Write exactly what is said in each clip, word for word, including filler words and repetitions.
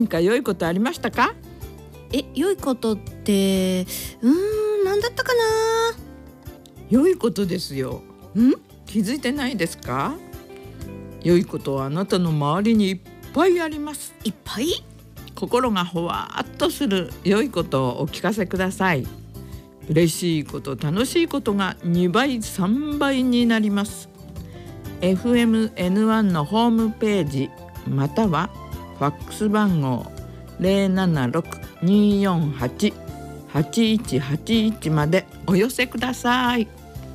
何か良いことありましたか？ え、良いことってうーん何だったかな。 良いことですよ。 ん気づいてないですか？良いことはあなたの周りにいっぱいあります。 いっぱい。 心がほわーっとする良いことをお聞かせください。嬉しいこと、楽しいことがにばいさんばいになります。 エフエムエヌワン のホームページまたはファックス番号 ゼロななろく にーよんはち はちいちはちいち までお寄せください。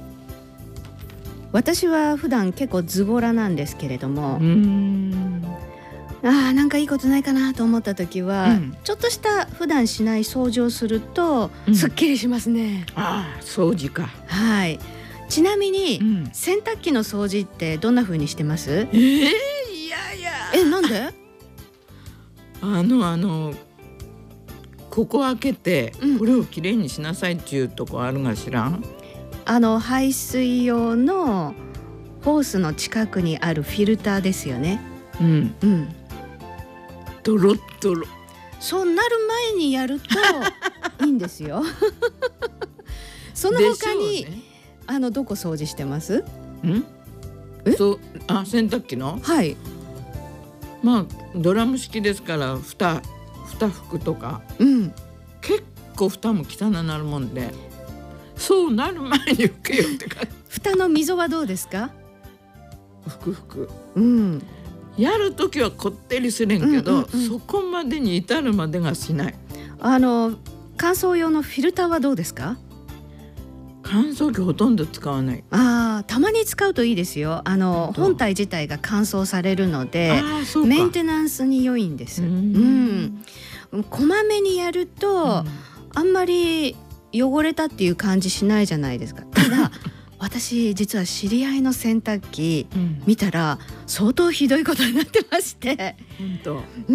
私は普段結構ズボラなんですけれども、 うーんあーなんかいいことないかなと思った時は、 うん、 ちょっとした普段しない掃除をすると、 うんすっきりしますね。 ああ、掃除か。 はい。ちなみに、 うん、 洗濯機の掃除ってどんな風にしてます？ えー、いやいやえ、なんで？ あのあのここ開けて、 うん、 これをきれいにしなさいっていうとこあるがしらん？ あの排水用のホースの近くにあるフィルターですよね。 うんうん。 ドロッドロ。 そうなる前にやるといいんですよ。その他に、 でしょうね。 あのどこ掃除してます？ んえそう、あ、洗濯機のはい。 まあドラム式ですから蓋蓋拭くとかうん。 結構蓋も汚ななるもんで、そうなる前に拭けよって感じ。 蓋の溝はどうですか？ 拭く拭くうん。 やるときはこってりするんけど、 うんうんうん、 そこまでに至るまでがしない。 あの乾燥用のフィルターはどうですか？ 乾燥機ほとんど使わない。 ああ、たまに使うといいですよ。あの本当本体自体が乾燥されるので、 ああ、そうか。 メンテナンスに良いんです。 うーうんん。こまめにやると、 うんあんまり汚れたっていう感じしないじゃないですか。ただ私実は知り合いの洗濯機うん見たら相当ひどいことになってまして、 本当。 うん、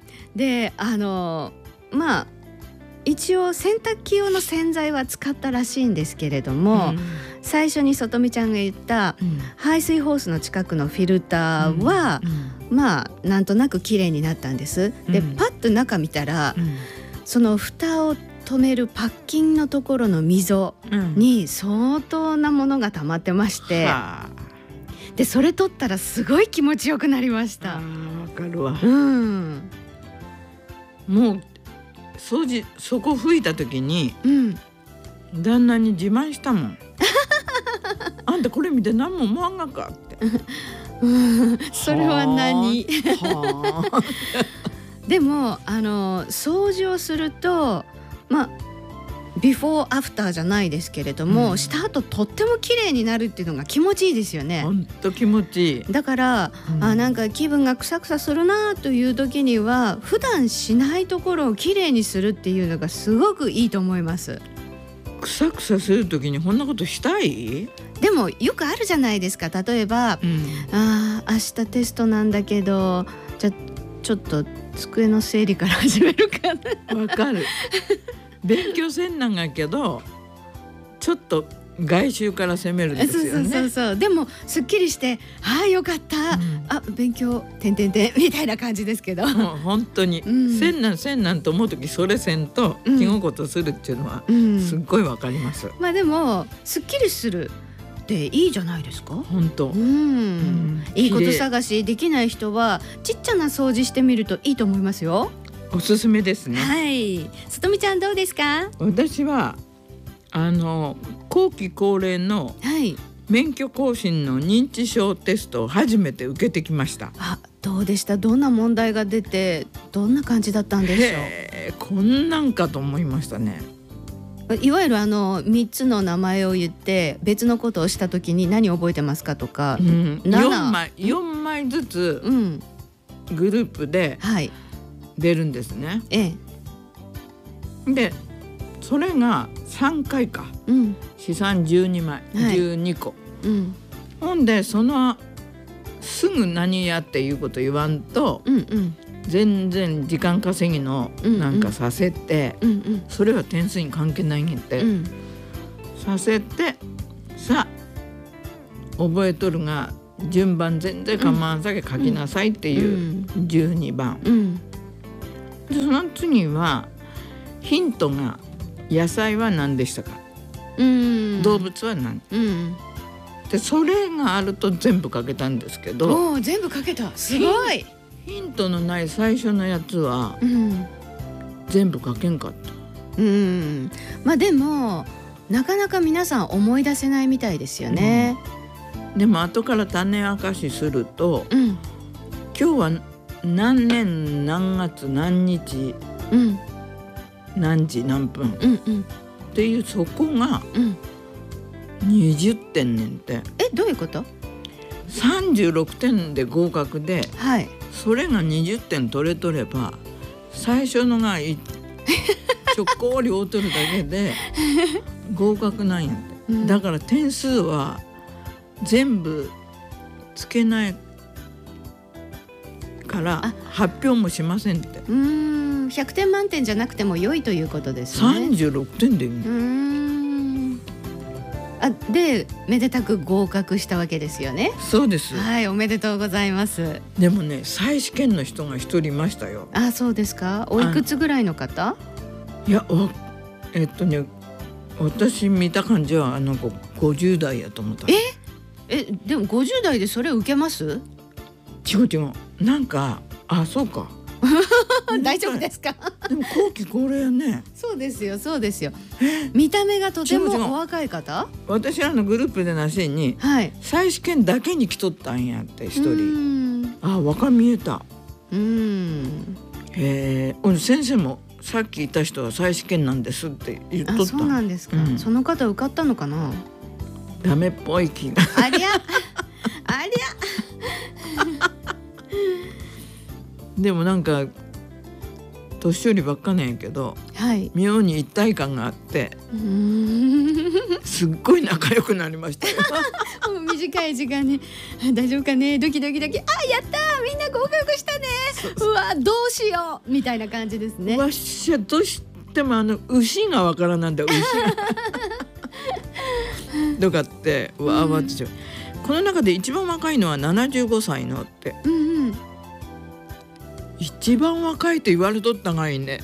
であのまあ一応洗濯機用の洗剤は使ったらしいんですけれども、 うん最初にさとみちゃんが言ったうん排水ホースの近くのフィルターは、 うんまあなんとなく綺麗になったんです。で、 うんパッと中見たら、 うんその蓋を止めるパッキンのところの溝うんに相当なものが溜まってまして、 はあ、 でそれ取ったらすごい気持ちよくなりましあた。 ーわかるわ。 うんもう掃除そこ拭いた時にうん旦那に自慢したもん。あんたこれ見て何も思わんがかって。 それは何？ はあでもあの掃除をすると、まあビフォーアフターじゃないですけれども、 うんした後とっても綺麗になるっていうのが気持ちいいですよね。 ほんと気持ちいい。 だから、 うんあなんか気分がクサクサするなという時には普段しないところを綺麗にするっていうのがすごくいいと思います。 くさくさする時にこんなことしたい？ でもよくあるじゃないですか。例えば、 うんあー明日テストなんだけど、じゃちょっと机の整理から始めるかな。 わかる。勉強せんなんがけどちょっと外周から攻めるんですよね。 そうそうそうそう。でもすっきりしてああよかった、 うんあ勉強てんてんてんみたいな感じですけど、 もう本当に、 うんせんなんせんなんと思う時それせんとうん気心するっていうのはうんすっごいわかります。 まあでもすっきりするっていいじゃないですか。 本当。 うん、 うんいいこと綺麗探しできない人はちっちゃな掃除してみるといいと思いますよ。 おすすめですね。 はい。さとみちゃんどうですか？ 私はあの後期高齢のはい。 免許更新の認知症テストを初めて受けてきました。 あ、どうでした？どんな問題が出てどんな感じだったんでしょへーこんなんかと思いましたね。 う？いわゆるあのみっつの名前を言って別のことをしたときに何を覚えてますかとか、 うん、 ななよんまいよんまいずつうん、 グループではい、 出るんですね。 ええ、 でそれがさんかいかうん、 試算じゅうにまい、 はいじゅうにこうん、 ほんでそのすぐ何やっていうこと言わんとうん、うん、 全然時間稼ぎのなんかさせて、 うん、うん、 それは点数に関係ないんやって、 うん、 させてさあ覚えとるが順番全然構わんさけ書きなさいっていうじゅうにばん、 うん、 でその次はヒントが野菜は何でしたか、 うん、 動物は何、 うん、 でそれがあると全部書けたんですけど、 おー全部書けた、すごい。 ヒントのない最初のやつはうん、 全部書けんかった。 うん、まあでもなかなか皆さん思い出せないみたいですよね、 うん、でも後から種明かしすると、 うん、 今日は何年何月何日、 うん、 何時何分、 うんうん、 っていうそこがうん、 にじゅってんねんって。 えどういうこと？ さんじゅうろくてんで合格で、 はい、 それがにじゅってん取れとれば最初のがいちょっこり合うとるだけで合格なんやって、うん、だから点数は全部つけないから発表もしませんって。 うーん、ひゃくてん満点じゃなくても良いということですね。 さんじゅうろくてんでいいの。 うーん、あでめでたく合格したわけですよね。 そうです。 はい、おめでとうございます。 でもね、再試験の人が一人いましたよ。 あ、そうですか。おいくつぐらいの方？ いや、えっとね、私見た感じはなんかごじゅうだいやと思った。 ええ、でもごじゅうだいでそれ受けます？ 違う違う、なんか、あ、そうか大丈夫ですか？ でも後期高齢やね。 そうですよ、そうですよ。見た目がとてもお若い方。 私らのグループでなしに、はい、再試験だけに来とったんやって一人。あ、若見えた。うん。へえ、先生もさっき言った人は再試験なんですって言っとった。あ、 そうなんですか。うん、その方受かったのかな。 ダメっぽい気が。 ありゃ、ありゃ。 でもなんか年寄りばっかなんやけど、はい、妙に一体感があって、うーんすっごい仲良くなりましたよ。 もう短い時間に大丈夫かね、ドキドキドキ、あ、やったー、みんな合格したね、うわどうしようみたいな感じですね。 わしはどうしてもあの牛がわからなんだ、牛がとかってわーわーってしょ、うん、この中で一番若いのはななじゅうごさいのって、うんうん、一番若いと言われとったがいいね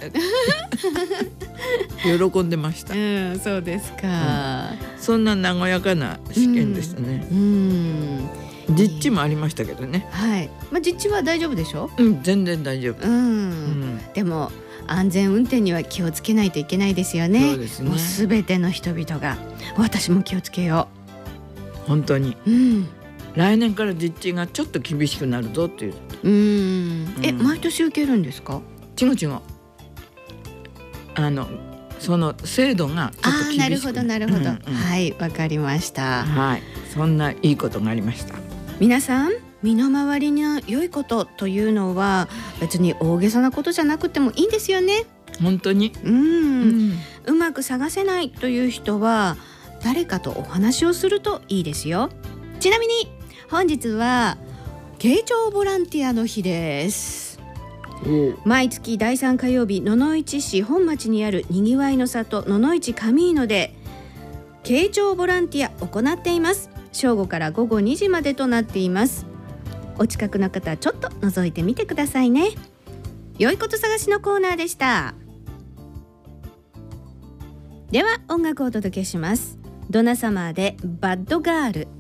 喜んでました、うん、 そうですか、 うん、そんな和やかな試験でしたね、うんうん、実地もありましたけどね、 はい、まあ、実地は大丈夫でしょ？ うん、全然大丈夫、うんうん、 でも安全運転には気をつけないといけないですよね。そうですね。もうすべての人々が、私も気をつけよう。本当に、うん、来年から実地がちょっと厳しくなるぞっていう。 うん、え、毎年受けるんですか？ 違う違う。あのその制度がちょっと厳しく。あ、 なるほどなるほど、うんうん、はい、わかりました。 はい、そんないいことがありました。 皆さん、身の回りに良いことというのは別に大げさなことじゃなくてもいいんですよね。 本当に、 うん、うん、うまく探せないという人は誰かとお話をするといいですよ。ちなみに本日は慶長ボランティアの日です。毎月だいさん火曜日、野々市市本町にあるにぎわいの里野々市カミーノで慶長ボランティアを行っています。正午から午後にじまでとなっています。お近くの方、ちょっと覗いてみてくださいね。良いこと探しのコーナーでした。では音楽をお届けします。ドナサマーでバッドガール。